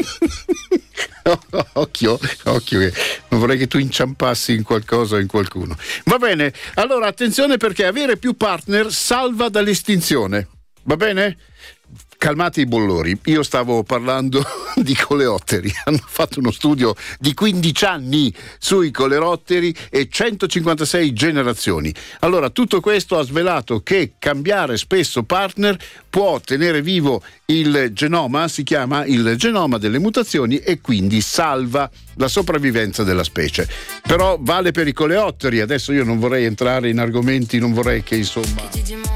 Occhio che non vorrei che tu inciampassi in qualcosa o in qualcuno. Va bene, allora attenzione, perché avere più partner salva dall'estinzione, va bene? Calmate i bollori, io stavo parlando di coleotteri. Hanno fatto uno studio di 15 anni sui coleotteri e 156 generazioni. Allora, tutto questo ha svelato che cambiare spesso partner può tenere vivo il genoma, si chiama il genoma delle mutazioni, e quindi salva la sopravvivenza della specie. Però vale per i coleotteri. Adesso io non vorrei entrare in argomenti, non vorrei che insomma